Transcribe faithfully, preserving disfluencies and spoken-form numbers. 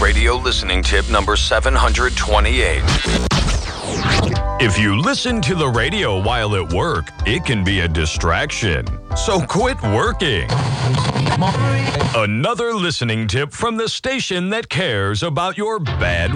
Radio listening tip number seven hundred twenty-eight. If you listen to the radio while at work, it can be a distraction. So quit working. Another listening tip from the station that cares about your bad